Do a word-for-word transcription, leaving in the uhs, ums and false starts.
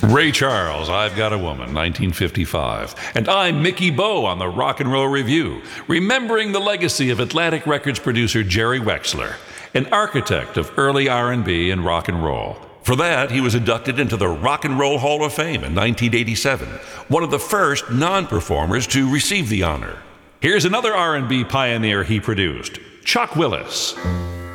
Ray Charles, I've Got a Woman, nineteen fifty-five. And I'm Mickey Bowe on the Rock and Roll Review, remembering the legacy of Atlantic Records producer Jerry Wexler, an architect of early R and B and rock and roll. For that, he was inducted into the Rock and Roll Hall of Fame in nineteen eighty-seven, one of the first non-performers to receive the honor. Here's another R and B pioneer he produced, Chuck Willis.